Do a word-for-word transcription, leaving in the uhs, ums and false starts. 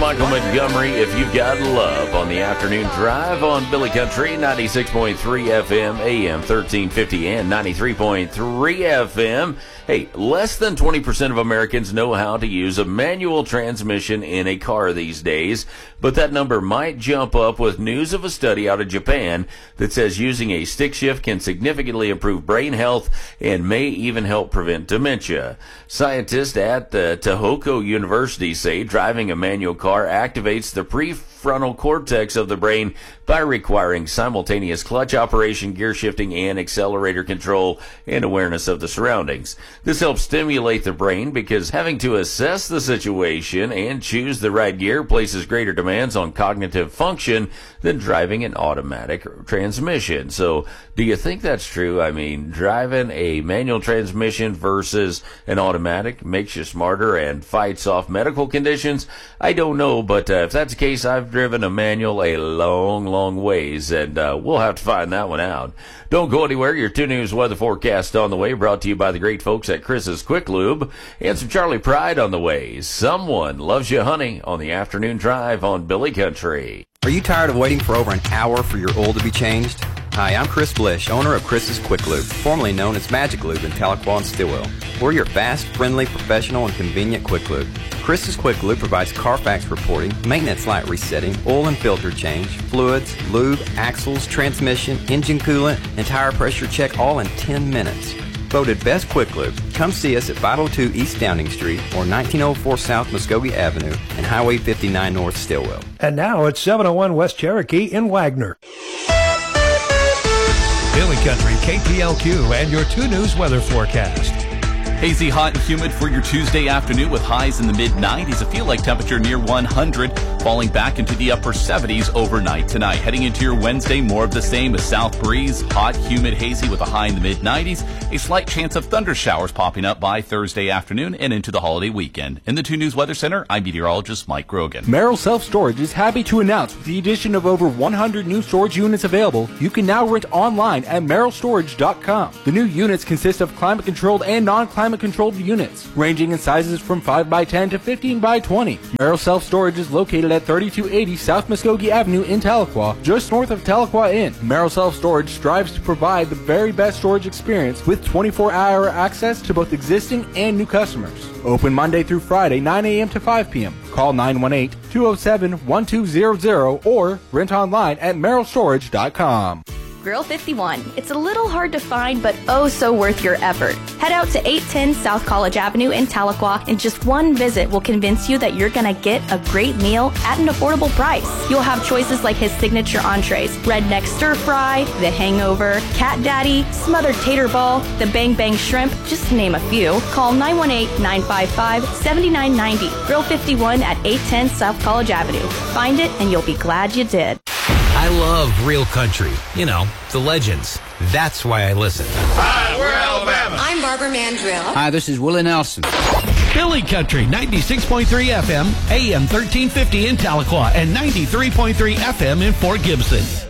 Michael Montgomery, If You've Got Love, on the afternoon drive on Billy Country, ninety-six point three F M, A M thirteen fifty, and ninety-three point three F M. Hey, less than twenty percent of Americans know how to use a manual transmission in a car these days, but that number might jump up with news of a study out of Japan that says using a stick shift can significantly improve brain health and may even help prevent dementia. Scientists at the Tohoku University say driving a manual car activates the prefrontal cortex of the brain by requiring simultaneous clutch operation, gear shifting, and accelerator control and awareness of the surroundings. This helps stimulate the brain because having to assess the situation and choose the right gear places greater demands on cognitive function than driving an automatic transmission. So, do you think that's true? I mean, driving a manual transmission versus an automatic makes you smarter and fights off medical conditions? I don't know, but uh, if that's the case, I've driven a manual a long, long ways, and uh, we'll have to find that one out. Don't go anywhere. Your two News weather forecast on the way, brought to you by the great folks at Chris's Quick Lube, and some Charlie Pride on the way. Someone Loves You, Honey, on the afternoon drive on Billy Country. Are you tired of waiting for over an hour for your oil to be changed? Hi, I'm Chris Blish, owner of Chris's Quick Lube, formerly known as Magic Lube in Tahlequah and Stillwell. We're your fast, friendly, professional, and convenient Quick Lube. Chris's Quick Lube provides Carfax reporting, maintenance light resetting, oil and filter change, fluids, lube, axles, transmission, engine coolant, and tire pressure check all in ten minutes. Voted Best Quick Lube. Come see us at five oh two East Downing Street or nineteen oh four South Muskogee Avenue and Highway fifty-nine North Stillwell. And now it's seven oh one West Cherokee in Wagner. Billy Country, K P L Q, and your two News weather forecast. Hazy, hot, and humid for your Tuesday afternoon with highs in the mid nineties. A feel-like temperature near one hundred, falling back into the upper seventies overnight tonight. Heading into your Wednesday, more of the same. A south breeze, hot, humid, hazy with a high in the mid nineties. A slight chance of thunder showers popping up by Thursday afternoon and into the holiday weekend. In the two News Weather Center, I'm meteorologist Mike Grogan. Merrill Self Storage is happy to announce with the addition of over one hundred new storage units available, you can now rent online at merrill storage dot com. The new units consist of climate-controlled and non-climate controlled units, ranging in sizes from five by ten to fifteen by twenty. Merrill Self Storage is located at thirty-two eighty South Muskogee Avenue in Tahlequah, just north of Tahlequah Inn. Merrill Self Storage strives to provide the very best storage experience with twenty-four hour access to both existing and new customers. Open Monday through Friday, nine a.m. to five p.m. Call nine one eight, two oh seven, one two zero zero or rent online at merrill storage dot com. Grill fifty-one. It's a little hard to find, but oh so worth your effort. Head out to eight ten South College Avenue in Tahlequah, and just one visit will convince you that you're gonna get a great meal at an affordable price. You'll have choices like his signature entrees, redneck stir fry, the hangover, cat daddy, smothered tater ball, the bang bang shrimp, just to name a few. Call nine one eight, nine five five, seven nine nine zero. Grill fifty-one at eight ten South College Avenue. Find it and you'll be glad you did. I love real country. You know, the legends. That's why I listen. Hi, we're Alabama. I'm Barbara Mandrill. Hi, this is Willie Nelson. Billy Country, ninety-six point three F M, A M thirteen fifty in Tahlequah, and ninety-three point three F M in Fort Gibson.